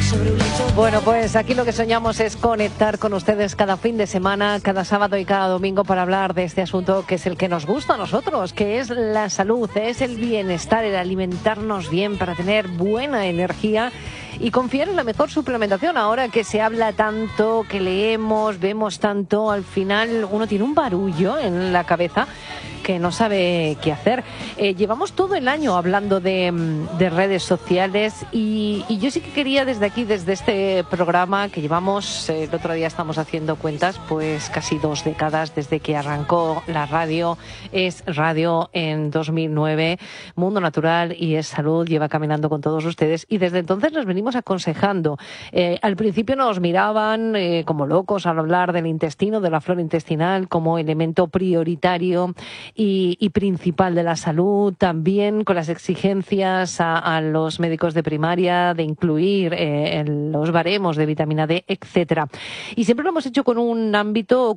Bueno, pues aquí lo que soñamos es conectar con ustedes cada fin de semana, cada sábado y cada domingo para hablar de este asunto que es el que nos gusta a nosotros, que es la salud, es el bienestar, el alimentarnos bien para tener buena energía y confiar en la mejor suplementación. Ahora que se habla tanto, que leemos, vemos tanto, al final uno tiene un barullo en la cabeza que no sabe qué hacer. Llevamos todo el año hablando de redes sociales y yo sí que quería desde aquí, desde este programa que llevamos, el otro día estamos haciendo cuentas, pues casi 2 décadas desde que arrancó la radio. Es radio en 2009, Mundo Natural y Es Salud lleva caminando con todos ustedes y desde entonces nos venimos aconsejando. Al principio nos miraban como locos al hablar del intestino, de la flora intestinal como elemento prioritario y principal de la salud, también con las exigencias a los médicos de primaria de incluir en los baremos de vitamina D, etcétera. Y siempre lo hemos hecho con un ámbito,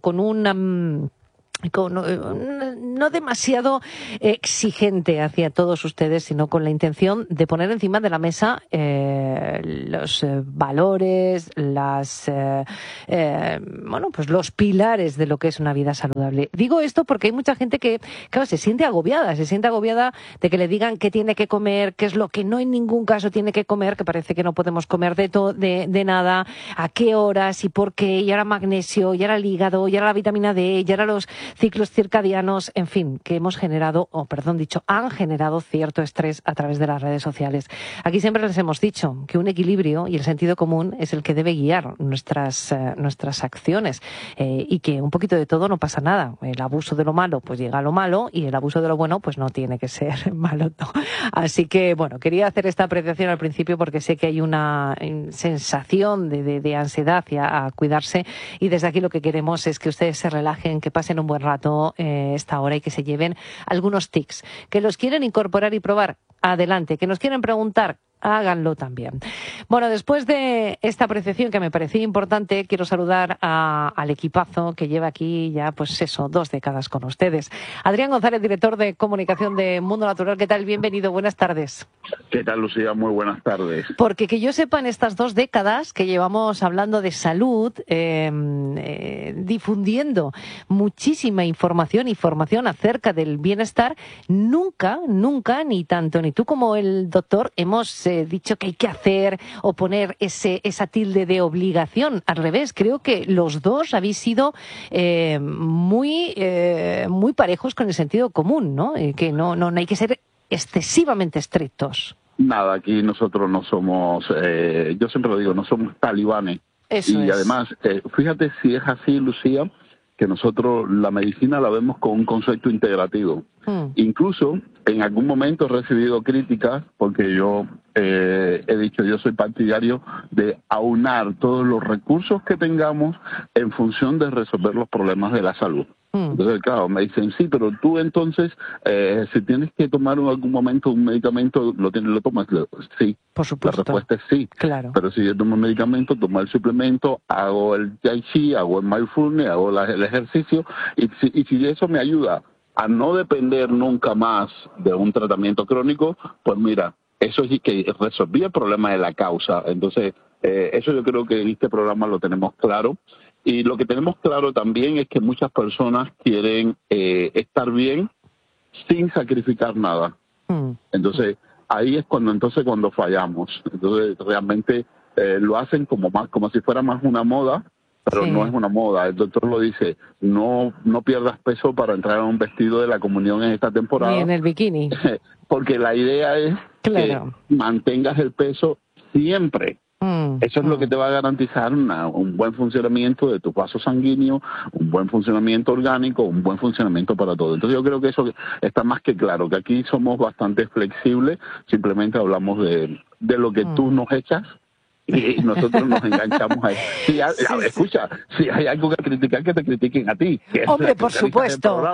no demasiado exigente hacia todos ustedes, sino con la intención de poner encima de la mesa los valores, pues los pilares de lo que es una vida saludable. Digo esto porque hay mucha gente que, claro, se siente agobiada de que le digan qué tiene que comer, qué es lo que no en ningún caso tiene que comer, que parece que no podemos comer de nada, a qué horas y por qué, y ahora magnesio, y ahora el hígado, y ahora la vitamina D, y ahora los ciclos circadianos, en fin, que han generado cierto estrés a través de las redes sociales. Aquí siempre les hemos dicho que un equilibrio y el sentido común es el que debe guiar nuestras acciones y que un poquito de todo no pasa nada. El abuso de lo malo, pues llega a lo malo, y el abuso de lo bueno, pues no tiene que ser malo, ¿no? Así que, bueno, quería hacer esta apreciación al principio porque sé que hay una sensación de ansiedad a cuidarse, y desde aquí lo que queremos es que ustedes se relajen, que pasen un buen rato esta hora y que se lleven algunos tics. Que los quieren incorporar y probar, adelante. Que nos quieren preguntar, háganlo también. Bueno, después de esta apreciación que me parecía importante, quiero saludar al equipazo que lleva aquí ya, 2 décadas con ustedes. Adrián González, director de comunicación de Mundo Natural. ¿Qué tal? Bienvenido, buenas tardes. ¿Qué tal, Lucía? Muy buenas tardes. Porque que yo sepa, en estas 2 décadas que llevamos hablando de salud, difundiendo muchísima información acerca del bienestar, nunca, ni tanto, ni tú como el doctor, hemos dicho que hay que hacer o poner esa tilde de obligación. Al revés, creo que los dos habéis sido muy parejos con el sentido común, ¿no? Que no hay que ser excesivamente estrictos. Nada, aquí nosotros no somos, yo siempre lo digo, no somos talibanes. Eso y es. Además, fíjate si es así, Lucía, que nosotros la medicina la vemos con un concepto integrativo. Incluso en algún momento he recibido críticas porque yo he dicho, yo soy partidario de aunar todos los recursos que tengamos en función de resolver los problemas de la salud. Entonces, claro, me dicen, sí, pero tú entonces, si tienes que tomar en algún momento un medicamento, ¿lo tomas? Sí. Por supuesto. La respuesta es sí. Claro. Pero si yo tomo el medicamento, tomo el suplemento, hago el Tai Chi, hago el mindfulness, hago el ejercicio, y si eso me ayuda a no depender nunca más de un tratamiento crónico, pues mira, eso sí que resolví el problema de la causa. Entonces, eso yo creo que en este programa lo tenemos claro. Y lo que tenemos claro también es que muchas personas quieren estar bien sin sacrificar nada. Entonces, ahí es cuando fallamos. Entonces, realmente lo hacen como si fuera más una moda, pero sí. No es una moda. El doctor lo dice, no pierdas peso para entrar en un vestido de la comunión en esta temporada. Ni en el bikini. Porque la idea es que mantengas el peso siempre. Eso es lo que te va a garantizar un buen funcionamiento de tu vaso sanguíneo, un buen funcionamiento orgánico, un buen funcionamiento para todo. Entonces yo creo que eso está más que claro, que aquí somos bastante flexibles, simplemente hablamos de lo que tú nos echas y nosotros nos enganchamos a eso. Escucha, si hay algo que criticar, que te critiquen a ti. Hombre, por supuesto,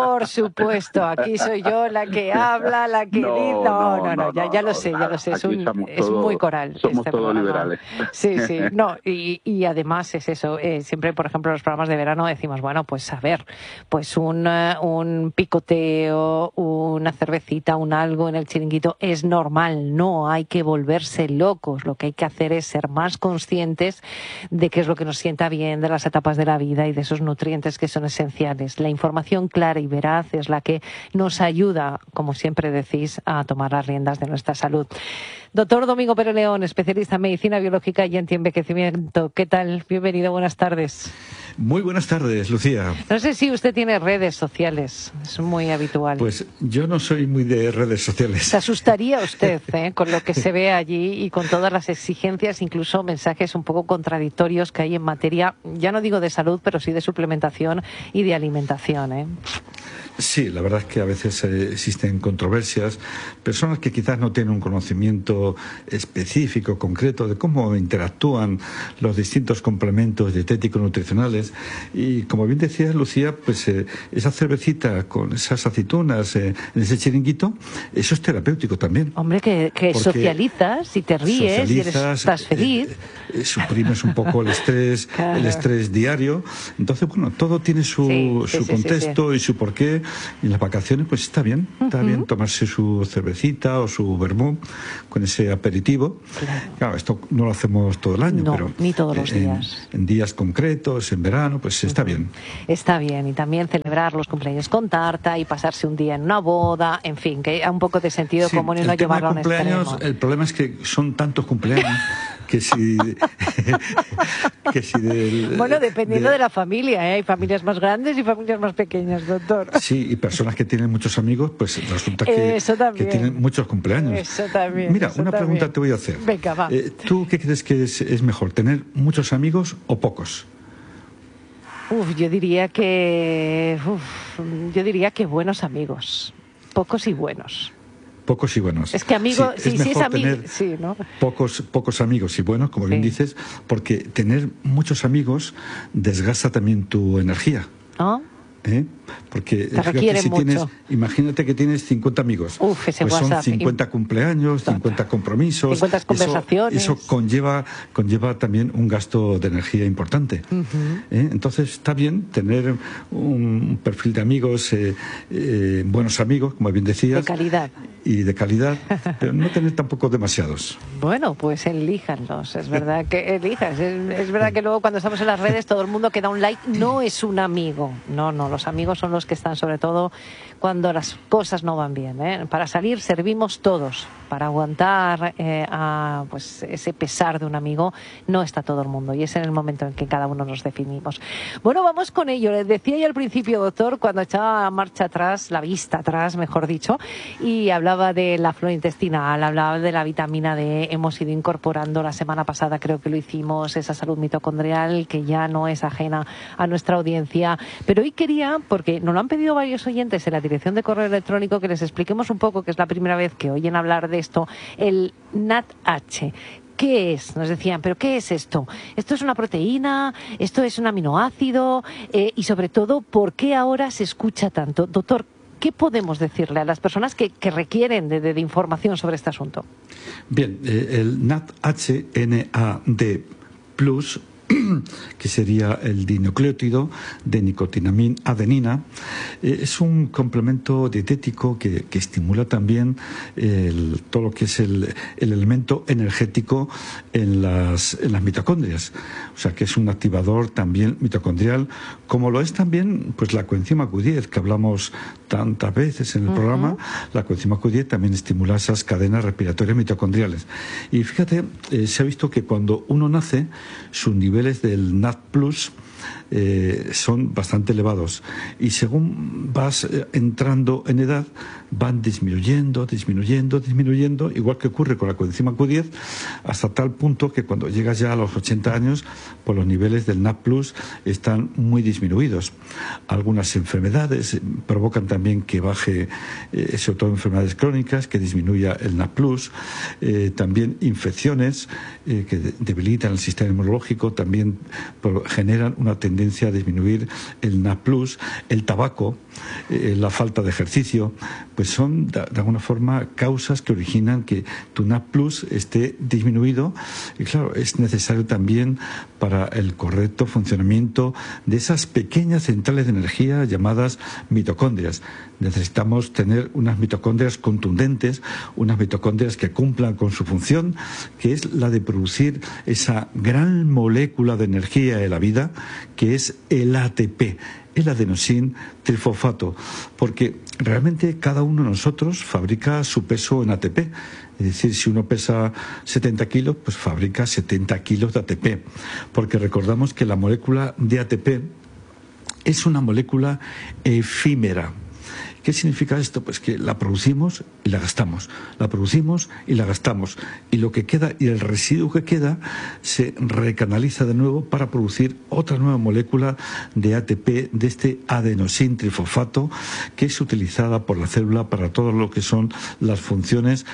aquí soy yo la que habla, la que dice... No, ya lo sé, es muy coral. Somos todos liberales. Sí, no, y además es eso, siempre, por ejemplo, en los programas de verano decimos, bueno, pues a ver, pues un picoteo, una cervecita, un algo en el chiringuito es normal, no hay que volverse locos, lo que hay que hacer es es ser más conscientes de qué es lo que nos sienta bien, de las etapas de la vida y de esos nutrientes que son esenciales. La información clara y veraz es la que nos ayuda, como siempre decís, a tomar las riendas de nuestra salud. Doctor Domingo Pérez León, especialista en medicina biológica y antienvejecimiento. ¿Qué tal? Bienvenido, buenas tardes. Muy buenas tardes, Lucía. No sé si usted tiene redes sociales, es muy habitual. Pues yo no soy muy de redes sociales. Se asustaría usted con lo que se ve allí y con todas las exigencias, incluso mensajes un poco contradictorios que hay en materia, ya no digo de salud, pero sí de suplementación y de alimentación. Sí, la verdad es que a veces existen controversias, personas que quizás no tienen un conocimiento específico, concreto, de cómo interactúan los distintos complementos dietéticos nutricionales. Y como bien decía Lucía, pues esa cervecita con esas aceitunas en ese chiringuito, eso es terapéutico también. Hombre, que socializas y te ríes y estás feliz. Suprimes un poco el estrés, claro. El estrés diario. Entonces, bueno, todo tiene su contexto y su porqué. Y en las vacaciones, pues está bien tomarse su cervecita o su vermú con ese aperitivo. Claro, esto no lo hacemos todo el año, pero ni todos los días. En días concretos, en verano, pues está bien. Está bien, y también celebrar los cumpleaños con tarta y pasarse un día en una boda, en fin, que hay un poco de sentido común y no llevarlo a un extremo. El problema es que son tantos cumpleaños que si bueno, dependiendo de la familia, hay familias más grandes y familias más pequeñas, doctor. Sí, y personas que tienen muchos amigos, pues resulta que tienen muchos cumpleaños. Eso también. Mira, una pregunta te voy a hacer. Venga, va. ¿Tú qué crees que es mejor, tener muchos amigos o pocos? Yo diría que buenos amigos, pocos y buenos. Pocos y buenos. Es que amigos, sí, es mejor tener ¿no? pocos amigos y buenos, como bien dices, porque tener muchos amigos desgasta también tu energía. ¿No? Porque mucho. Imagínate que tienes 50 amigos. Ese pues WhatsApp, son 50 cumpleaños, 50 compromisos. 50 conversaciones. Eso conlleva también un gasto de energía importante. Entonces está bien tener un perfil de amigos, buenos amigos, como bien decías. De calidad. Y de calidad, pero no tener tampoco demasiados. Bueno, pues elíjanlos, es verdad que elijas. Es verdad que luego cuando estamos en las redes todo el mundo que da un like no es un amigo. No, los amigos son los que están sobre todo cuando las cosas no van bien. Para salir servimos todos. Para aguantar pues ese pesar de un amigo no está todo el mundo y es en el momento en que cada uno nos definimos. Bueno, vamos con ello. Les decía yo al principio, doctor, cuando echaba marcha atrás, la vista atrás, mejor dicho, y hablaba de la flora intestinal, hablaba de la vitamina D, hemos ido incorporando la semana pasada, creo que lo hicimos, esa salud mitocondrial que ya no es ajena a nuestra audiencia. Pero hoy quería, porque nos lo han pedido varios oyentes en la dirección de correo electrónico, que les expliquemos un poco, que es la primera vez que oyen hablar de esto, el NADH. ¿Qué es? Nos decían, ¿pero qué es esto? ¿Esto es una proteína? ¿Esto es un aminoácido? Y sobre todo, ¿por qué ahora se escucha tanto? Doctor, ¿qué podemos decirle a las personas que requieren de información sobre este asunto? Bien, el NADH, NAD+, que sería el dinucleótido de nicotinamina-adenina, es un complemento dietético que estimula también todo lo que es el elemento energético en las mitocondrias. O sea, que es un activador también mitocondrial, como lo es también pues la coenzima Q10, que hablamos tantas veces en el programa. La coenzima Q10 también estimula esas cadenas respiratorias mitocondriales. Y fíjate, se ha visto que cuando uno nace, sus niveles del NAD+ son bastante elevados y según vas entrando en edad van disminuyendo, igual que ocurre con la coenzima Q10, hasta tal punto que cuando llegas ya a los 80 años, pues los niveles del NAD+ están muy disminuidos. Algunas enfermedades provocan también que baje, sobre todo enfermedades crónicas, que disminuya el NAD+, también infecciones que debilitan el sistema inmunológico, también también generan una tendencia a disminuir el NAD+, el tabaco, la falta de ejercicio, pues son de alguna forma causas que originan que tu NAD+ esté disminuido, y claro, es necesario también para el correcto funcionamiento de esas pequeñas centrales de energía llamadas mitocondrias. Necesitamos tener unas mitocondrias contundentes, unas mitocondrias que cumplan con su función, que es la de producir esa gran molécula de energía de la vida, que es el ATP, el adenosín trifosfato, porque realmente cada uno de nosotros fabrica su peso en ATP. Es decir, si uno pesa 70 kilos, pues fabrica 70 kilos de ATP, porque recordamos que la molécula de ATP es una molécula efímera. ¿Qué significa esto? Pues que la producimos y la gastamos, la producimos y la gastamos, y lo que queda y el residuo que queda se recanaliza de nuevo para producir otra nueva molécula de ATP, de este adenosín trifosfato, que es utilizada por la célula para todo lo que son las funciones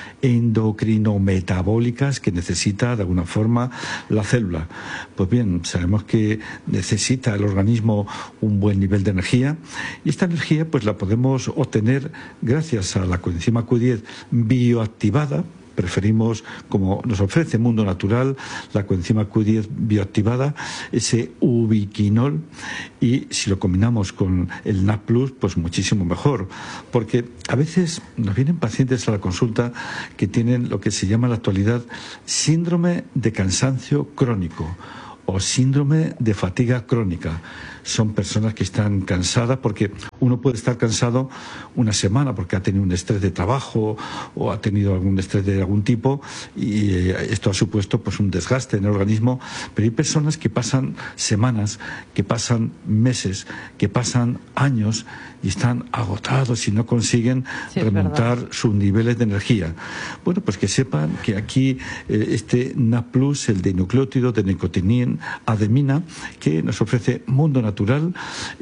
endocrinometabólicas que necesita de alguna forma la célula. Pues bien, sabemos que necesita el organismo un buen nivel de energía, y esta energía pues la podemos obtener gracias a la coenzima Q10 bioactivada. Preferimos, como nos ofrece Mundo Natural, la coenzima Q10 bioactivada, ese ubiquinol, y si lo combinamos con el NAD+, pues muchísimo mejor, porque a veces nos vienen pacientes a la consulta que tienen lo que se llama en la actualidad síndrome de cansancio crónico o síndrome de fatiga crónica. Son personas que están cansadas, porque uno puede estar cansado una semana porque ha tenido un estrés de trabajo o ha tenido algún estrés de algún tipo, y esto ha supuesto pues un desgaste en el organismo, pero hay personas que pasan semanas, que pasan meses, que pasan años y están agotados y no consiguen remontar sus niveles de energía. Bueno, pues que sepan que aquí este NAD+, el dinucleótido de nicotinamina ademina, que nos ofrece Mundo Natural,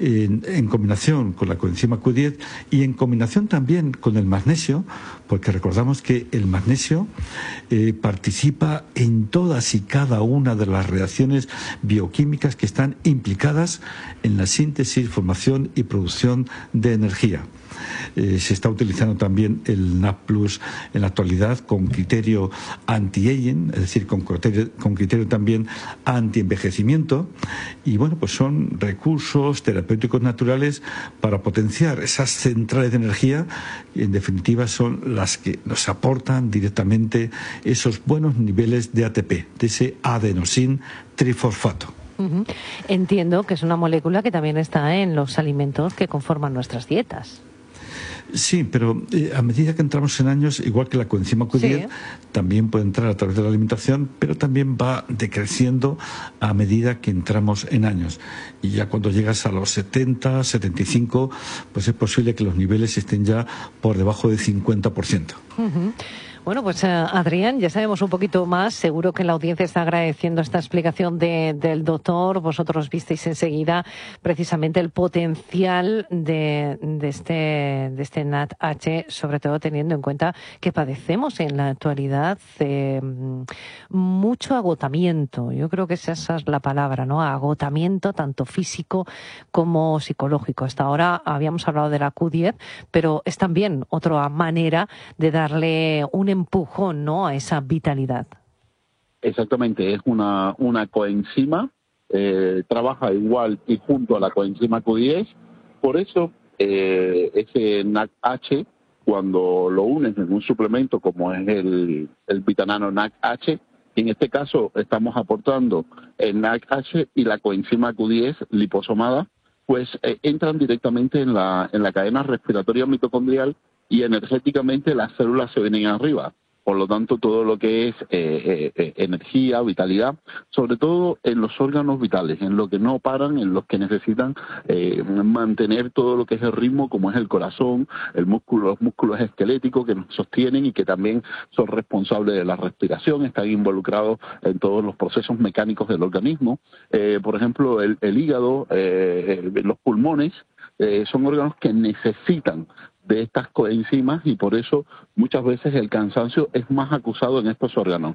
en combinación con la coenzima Q10 y en combinación también con el magnesio, porque recordamos que el magnesio participa en todas y cada una de las reacciones bioquímicas que están implicadas en la síntesis, formación y producción de energía. Se está utilizando también el NAD+ en la actualidad con criterio anti-aging, es decir, con criterio también anti-envejecimiento, y bueno, pues son recursos terapéuticos naturales para potenciar esas centrales de energía, y en definitiva son las que nos aportan directamente esos buenos niveles de ATP, de ese adenosín trifosfato. Entiendo que es una molécula que también está en los alimentos que conforman nuestras dietas. Sí, pero a medida que entramos en años, igual que la coenzima Q10, también puede entrar a través de la alimentación, pero también va decreciendo a medida que entramos en años. Y ya cuando llegas a los 70, 75, pues es posible que los niveles estén ya por debajo del 50%. Bueno, pues Adrián, ya sabemos un poquito más. Seguro que la audiencia está agradeciendo esta explicación del doctor. Vosotros visteis enseguida precisamente el potencial de este NADH, sobre todo teniendo en cuenta que padecemos en la actualidad mucho agotamiento. Yo creo que esa es la palabra, ¿no? Agotamiento tanto físico como psicológico. Hasta ahora habíamos hablado de la Q10, pero es también otra manera de darle un empujón, ¿no?, a esa vitalidad. Exactamente, es una coenzima, trabaja igual y junto a la coenzima Q10, por eso ese NADH, cuando lo unes en un suplemento como es el Vitanano NADH, en este caso estamos aportando el NADH y la coenzima Q10 liposomada, pues entran directamente en la cadena respiratoria mitocondrial, y energéticamente las células se vienen arriba. Por lo tanto, todo lo que es energía, vitalidad, sobre todo en los órganos vitales, en lo que no paran, en los que necesitan mantener todo lo que es el ritmo, como es el corazón, los músculos esqueléticos que nos sostienen y que también son responsables de la respiración, están involucrados en todos los procesos mecánicos del organismo. Por ejemplo, el hígado, los pulmones, son órganos que necesitan de estas coenzimas, y por eso muchas veces el cansancio es más acusado en estos órganos.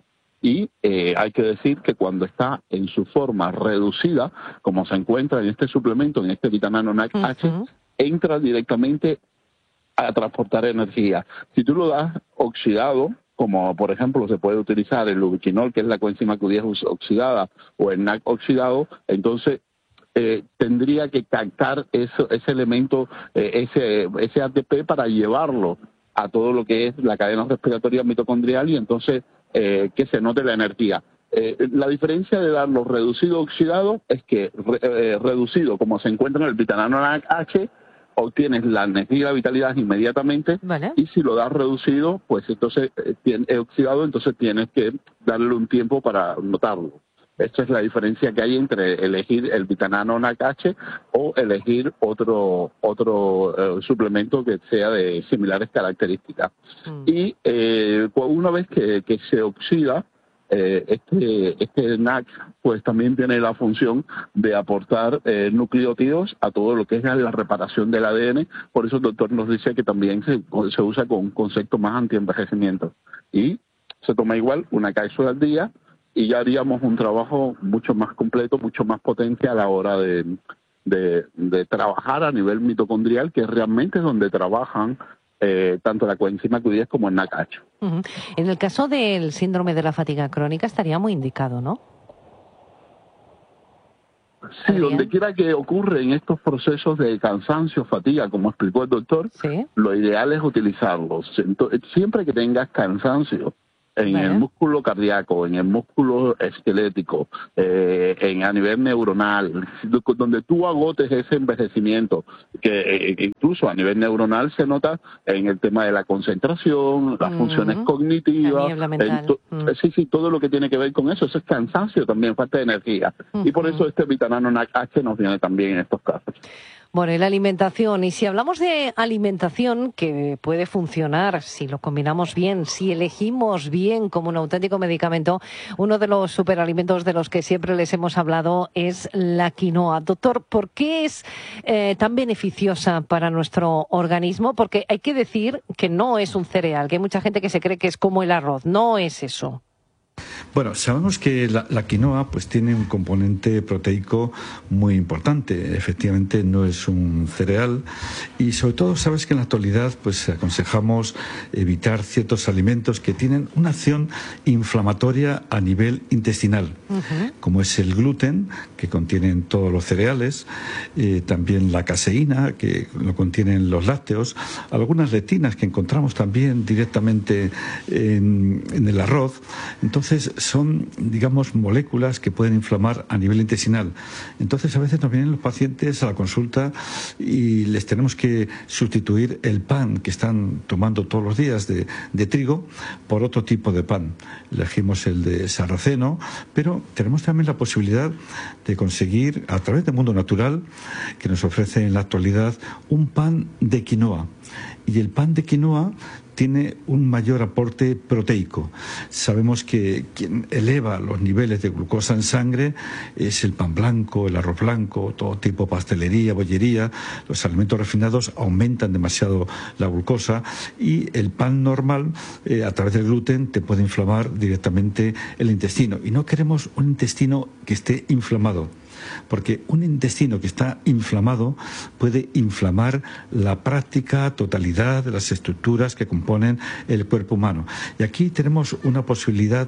Y hay que decir que cuando está en su forma reducida, como se encuentra en este suplemento, en este vitamina NAC-H, entra directamente a transportar energía. Si tú lo das oxidado, como por ejemplo se puede utilizar el ubiquinol, que es la coenzima Q10 oxidada, o el NAC oxidado, entonces tendría que captar ese elemento, ese ATP para llevarlo a todo lo que es la cadena respiratoria mitocondrial y entonces que se note la energía. La diferencia de darlo reducido oxidado es que reducido, como se encuentra en el vitamina NAC-H, obtienes la energía y la vitalidad inmediatamente, vale. Y si lo das reducido, pues entonces oxidado, entonces tienes que darle un tiempo para notarlo. Esta es la diferencia que hay entre elegir el vitamina NAC-H o elegir otro suplemento que sea de similares características. Y una vez que se oxida, este NAC pues también tiene la función de aportar nucleótidos a todo lo que es la reparación del ADN. Por eso el doctor nos dice que también se usa con un concepto más anti-envejecimiento. Y se toma igual una cápsula al día y ya haríamos un trabajo mucho más completo, mucho más potente a la hora de trabajar a nivel mitocondrial, que realmente es donde trabajan tanto la coenzima Q10 como el NAC-H. En el caso del síndrome de la fatiga crónica estaría muy indicado, ¿no? Sí, donde quiera que ocurre en estos procesos de cansancio, fatiga, como explicó el doctor, ¿sí? Lo ideal es utilizarlos. Siempre que tengas cansancio en el músculo cardíaco, en el músculo esquelético, a nivel neuronal, donde tú agotes ese envejecimiento, que incluso a nivel neuronal se nota en el tema de la concentración, las funciones cognitivas, sí, todo lo que tiene que ver con eso es cansancio también, falta de energía. Y por eso este vitamina NAC-H nos viene también en estos casos. Bueno, y la alimentación. Y si hablamos de alimentación, que puede funcionar si lo combinamos bien, si elegimos bien como un auténtico medicamento, uno de los superalimentos de los que siempre les hemos hablado es la quinoa. Doctor, ¿por qué es tan beneficiosa para nuestro organismo? Porque hay que decir que no es un cereal, que hay mucha gente que se cree que es como el arroz. No es eso. Bueno, sabemos que la quinoa pues tiene un componente proteico muy importante. Efectivamente no es un cereal y sobre todo sabes que en la actualidad pues aconsejamos evitar ciertos alimentos que tienen una acción inflamatoria a nivel intestinal, como es el gluten, que contienen todos los cereales, también la caseína, que lo contienen los lácteos, algunas lectinas que encontramos también directamente en el arroz. Entonces son, digamos, moléculas que pueden inflamar a nivel intestinal. Entonces a veces nos vienen los pacientes a la consulta y les tenemos que sustituir el pan que están tomando todos los días de trigo por otro tipo de pan. Elegimos el de sarraceno, pero tenemos también la posibilidad de conseguir a través de Mundo Natural, que nos ofrece en la actualidad, un pan de quinoa. Y el pan de quinoa tiene un mayor aporte proteico. Sabemos que quien eleva los niveles de glucosa en sangre es el pan blanco, el arroz blanco, todo tipo de pastelería, bollería. Los alimentos refinados aumentan demasiado la glucosa y el pan normal, a través del gluten, te puede inflamar directamente el intestino. Y no queremos un intestino que esté inflamado, porque un intestino que está inflamado puede inflamar la práctica totalidad de las estructuras que componen el cuerpo humano. Y aquí tenemos una posibilidad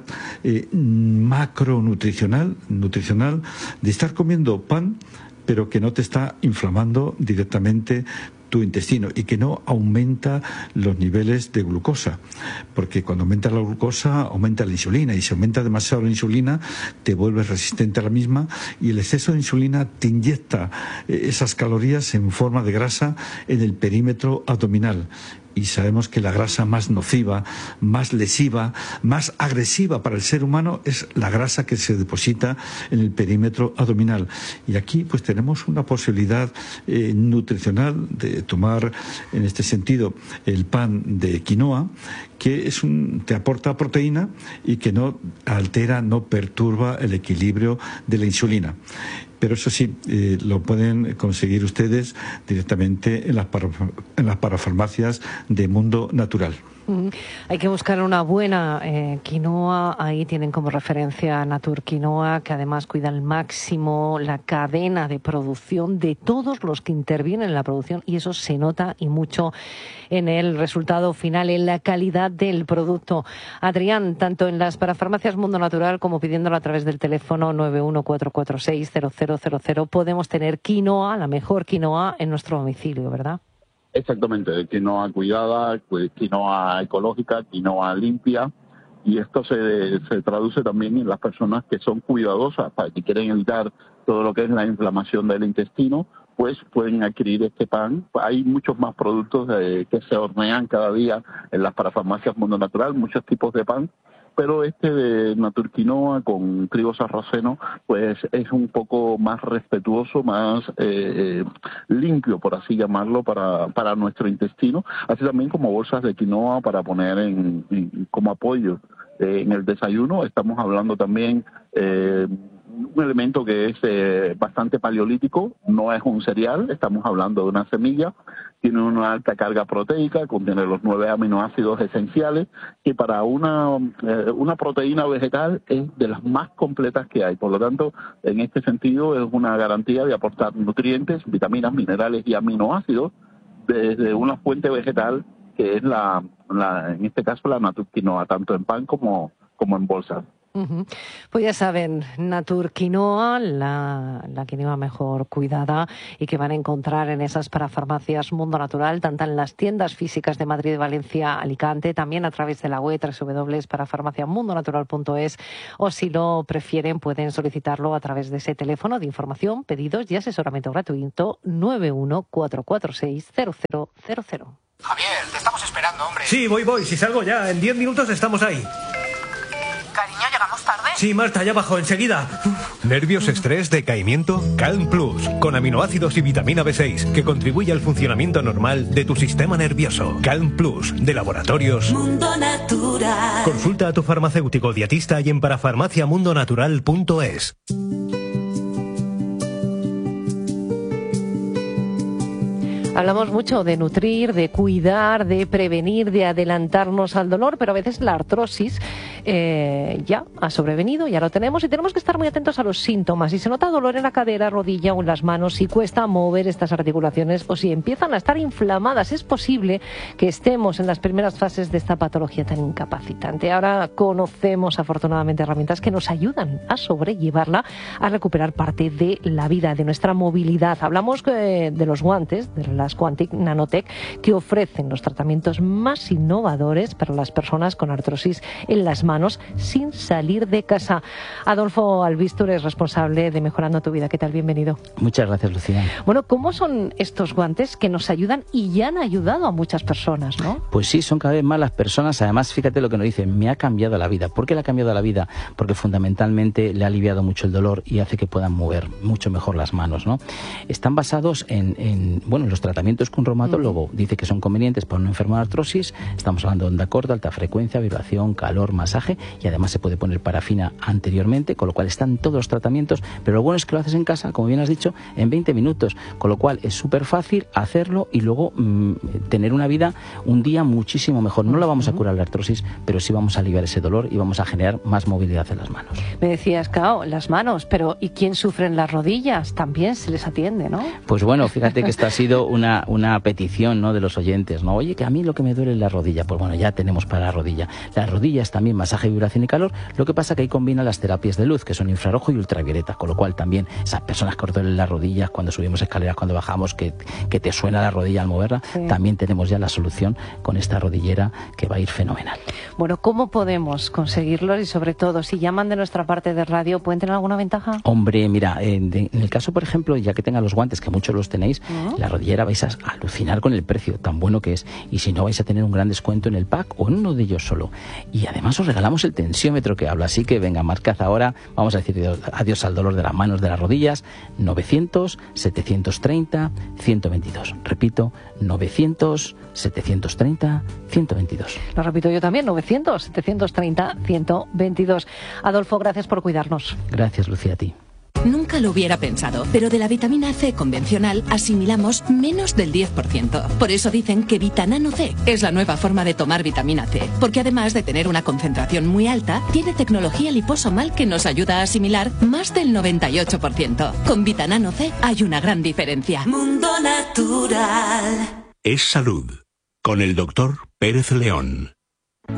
macronutricional de estar comiendo pan, pero que no te está inflamando directamente tu intestino y que no aumenta los niveles de glucosa, porque cuando aumenta la glucosa aumenta la insulina y si aumenta demasiado la insulina te vuelves resistente a la misma y el exceso de insulina te inyecta esas calorías en forma de grasa en el perímetro abdominal. Y sabemos que la grasa más nociva, más lesiva, más agresiva para el ser humano es la grasa que se deposita en el perímetro abdominal. Y aquí pues tenemos una posibilidad nutricional de tomar en este sentido el pan de quinoa, que te aporta proteína y que no altera, no perturba el equilibrio de la insulina. Pero eso sí, lo pueden conseguir ustedes directamente en las parafarmacias de Mundo Natural. Hay que buscar una buena quinoa. Ahí tienen como referencia Natur Quinoa, que además cuida al máximo la cadena de producción de todos los que intervienen en la producción, y eso se nota y mucho en el resultado final, en la calidad del producto. Adrián, tanto en las parafarmacias Mundo Natural como pidiéndolo a través del teléfono 914460000, podemos tener quinoa, la mejor quinoa, en nuestro domicilio, ¿verdad? Exactamente, quinoa cuidada, quinoa ecológica, quinoa limpia, y esto se traduce también en las personas que son cuidadosas, para que quieren evitar todo lo que es la inflamación del intestino, pues pueden adquirir este pan. Hay muchos más productos que se hornean cada día en las parafarmacias Mundo Natural, muchos tipos de pan, pero este de Natur Quinoa con trigo sarraceno pues es un poco más respetuoso, más limpio, por así llamarlo, para nuestro intestino, así también como bolsas de quinoa para poner como apoyo en el desayuno. Estamos hablando también un elemento que es bastante paleolítico, no es un cereal, estamos hablando de una semilla, tiene una alta carga proteica, contiene los 9 aminoácidos esenciales, que para una proteína vegetal es de las más completas que hay. Por lo tanto, en este sentido es una garantía de aportar nutrientes, vitaminas, minerales y aminoácidos desde una fuente vegetal que es en este caso la Natur Quinoa, tanto en pan como en bolsa. Pues ya saben, Natur Quinoa, la quinoa mejor cuidada, y que van a encontrar en esas parafarmacias Mundo Natural, tanto en las tiendas físicas de Madrid, Valencia, Alicante, también a través de la web www.parafarmaciamundonatural.es, o si lo prefieren pueden solicitarlo a través de ese teléfono de información, pedidos y asesoramiento gratuito 914460000. Javier, te estamos esperando, hombre. Sí, voy, si salgo ya, en 10 minutos estamos ahí. Cariño, ¿llegamos tarde? Sí, Marta, ya bajo, enseguida. ¿Nervios, estrés, decaimiento? Calm Plus, con aminoácidos y vitamina B6, que contribuye al funcionamiento normal de tu sistema nervioso. Calm Plus, de Laboratorios Mundo Natural. Consulta a tu farmacéutico dietista y en parafarmaciamundonatural.es. Hablamos mucho de nutrir, de cuidar, de prevenir, de adelantarnos al dolor, pero a veces la artrosis ya ha sobrevenido, ya lo tenemos, y tenemos que estar muy atentos a los síntomas. Si se nota dolor en la cadera, rodilla o en las manos, si cuesta mover estas articulaciones o si empiezan a estar inflamadas, es posible que estemos en las primeras fases de esta patología tan incapacitante. Ahora conocemos afortunadamente herramientas que nos ayudan a sobrellevarla, a recuperar parte de la vida, de nuestra movilidad. Hablamos de los guantes, de las Quantic Nanotech, que ofrecen los tratamientos más innovadores para las personas con artrosis en las manos sin salir de casa. Adolfo Albistur es responsable de Mejorando tu Vida. ¿Qué tal? Bienvenido. Muchas gracias, Lucía. Bueno, ¿cómo son estos guantes que nos ayudan y ya han ayudado a muchas personas, no? Pues sí, son cada vez más las personas. Además, fíjate lo que nos dicen, me ha cambiado la vida. ¿Por qué le ha cambiado la vida? Porque fundamentalmente le ha aliviado mucho el dolor y hace que puedan mover mucho mejor las manos, ¿no? Están basados en los tratamientos que un reumatólogo dice que son convenientes para un enfermo de artrosis. Estamos hablando de onda corta, alta frecuencia, vibración, calor, masaje, y además se puede poner parafina anteriormente, con lo cual están todos los tratamientos, pero lo bueno es que lo haces en casa, como bien has dicho, en 20 minutos, con lo cual es súper fácil hacerlo y luego tener una vida, un día muchísimo mejor. No la vamos a curar la artrosis, pero sí vamos a aliviar ese dolor y vamos a generar más movilidad en las manos. Me decías, claro, las manos, pero ¿y quién sufre en las rodillas? También se les atiende, ¿no? Pues bueno, fíjate que esta ha sido una petición, ¿no?, de los oyentes, ¿no? Oye, que a mí lo que me duele es la rodilla. Pues bueno, ya tenemos para la rodilla. Las rodillas también masaje, vibración y calor. Lo que pasa que ahí combina las terapias de luz, que son infrarrojo y ultravioleta, con lo cual también esas personas que os duelen las rodillas cuando subimos escaleras, cuando bajamos, que te suena la rodilla al moverla, sí. También tenemos ya la solución con esta rodillera que va a ir fenomenal. Bueno, ¿cómo podemos conseguirlo? Y sobre todo, si llaman de nuestra parte de radio, ¿pueden tener alguna ventaja? Hombre, mira, en el caso, por ejemplo, ya que tengan los guantes, que muchos los tenéis, la rodillera vais a alucinar con el precio tan bueno que es, y si no vais a tener un gran descuento en el pack o en uno de ellos solo, y además os regalamos el tensiómetro que habla, así que venga, marcad ahora, vamos a decir adiós al dolor de las manos, de las rodillas. 900 730 122, repito, 900 730 122. Lo repito yo también, 900 730 122. Adolfo, gracias por cuidarnos. Gracias, Lucía, a ti. Nunca lo hubiera pensado, pero de la vitamina C convencional asimilamos menos del 10%. Por eso dicen que Vitanano C es la nueva forma de tomar vitamina C, porque además de tener una concentración muy alta, tiene tecnología liposomal que nos ayuda a asimilar más del 98%. Con Vitanano C hay una gran diferencia. Mundo Natural. Es salud. Con el doctor Pérez León.